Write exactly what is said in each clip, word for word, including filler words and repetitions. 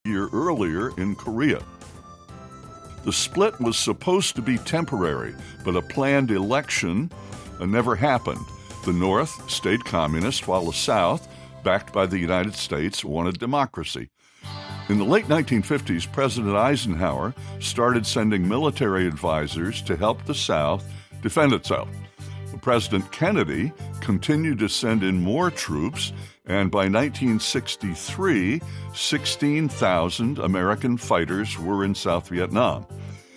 a year earlier in Korea. The split was supposed to be temporary, but a planned election uh, never happened. The North stayed communist, while the South, backed by the United States, wanted democracy. In the late nineteen fifties, President Eisenhower started sending military advisors to help the South defend itself. President Kennedy continued to send in more troops, and by nineteen sixty-three, sixteen thousand American fighters were in South Vietnam.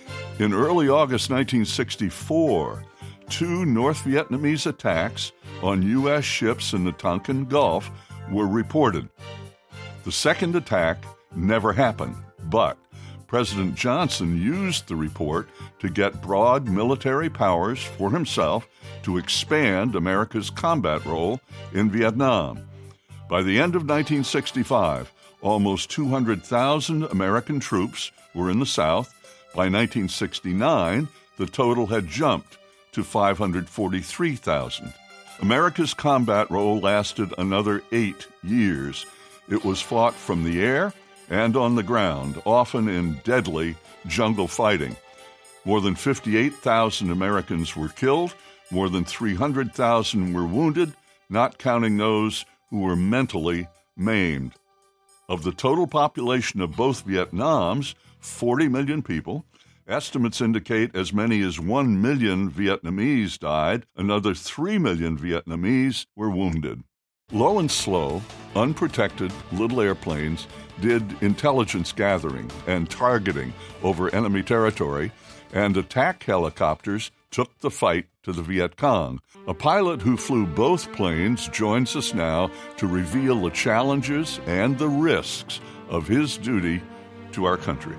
In early August nineteen sixty-four, two North Vietnamese attacks on U S ships in the Tonkin Gulf were reported. The second attack never happened, but President Johnson used the report to get broad military powers for himself to expand America's combat role in Vietnam. By the end of nineteen sixty-five, almost two hundred thousand American troops were in the South. By nineteen sixty-nine, the total had jumped to five hundred forty-three thousand. America's combat role lasted another eight years. It was fought from the air and on the ground, often in deadly jungle fighting. More than fifty-eight thousand Americans were killed, more than three hundred thousand were wounded, not counting those who were mentally maimed. Of the total population of both Vietnams, forty million people, estimates indicate as many as one million Vietnamese died, another three million Vietnamese were wounded. Low and slow, unprotected little airplanes did intelligence gathering and targeting over enemy territory, and attack helicopters took the fight to the Viet Cong. A pilot who flew both planes joins us now to reveal the challenges and the risks of his duty to our country.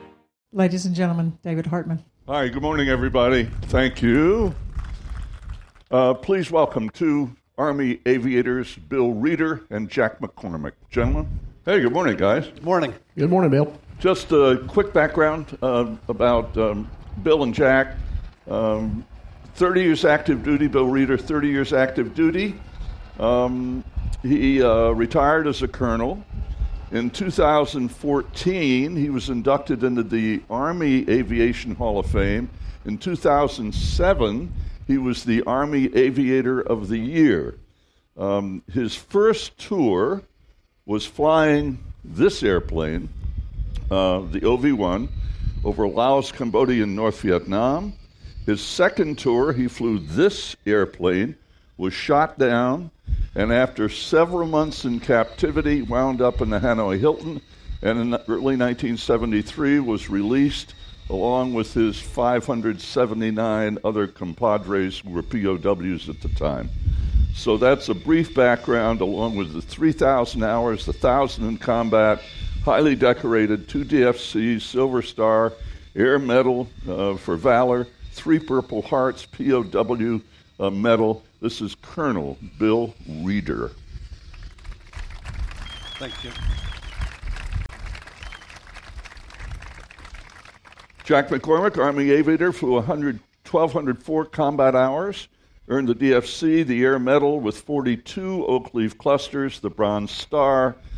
Ladies and gentlemen, David Hartman. Hi, good morning, everybody. Thank you. Uh, please welcome two Army aviators, Bill Reeder and Jack McCormick. Gentlemen. Hey, good morning, guys. Good morning. Good morning, Bill. Just a quick background uh, about um, Bill and Jack. Um, thirty years active duty, Bill Reeder, thirty years active duty. Um, he uh, retired as a colonel. In two thousand fourteen, he was inducted into the Army Aviation Hall of Fame. In two thousand seven, he was the Army Aviator of the Year. Um, his first tour was flying this airplane, uh, the O V one, over Laos, Cambodia, and North Vietnam. His second tour, he flew this airplane, was shot down, and after several months in captivity, wound up in the Hanoi Hilton, and in early nineteen seventy-three was released along with his five hundred seventy-nine other compadres who were P O Ws at the time. So that's a brief background, along with the three thousand hours, the one thousand in combat, highly decorated, two D F Cs, Silver Star, Air Medal uh, for Valor, three Purple Hearts, P O W uh, Medal. This is Colonel Bill Reeder. Thank you. Jack McCormick, Army Aviator, flew one hundred, twelve oh four combat hours, earned the D F C, the Air Medal with forty-two Oak Leaf clusters, the Bronze Star,